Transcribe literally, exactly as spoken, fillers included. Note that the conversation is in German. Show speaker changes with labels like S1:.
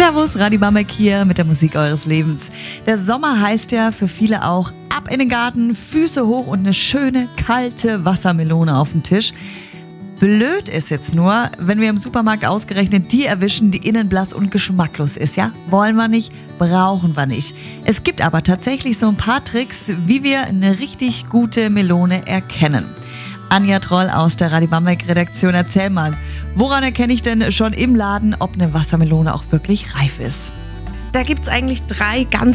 S1: Servus, Radi Bamberg hier mit der Musik eures Lebens. Der Sommer heißt ja für viele auch ab in den Garten, Füße hoch und eine schöne, kalte Wassermelone auf dem Tisch. Blöd ist jetzt nur, wenn wir im Supermarkt ausgerechnet die erwischen, die innen blass und geschmacklos ist, ja? Wollen wir nicht, brauchen wir nicht. Es gibt aber tatsächlich so ein paar Tricks, wie wir eine richtig gute Melone erkennen. Anja Troll aus der Radi Bamberg Redaktion, erzähl mal, woran erkenne ich denn schon im Laden, ob eine Wassermelone auch wirklich reif ist?
S2: Da gibt es eigentlich drei ganz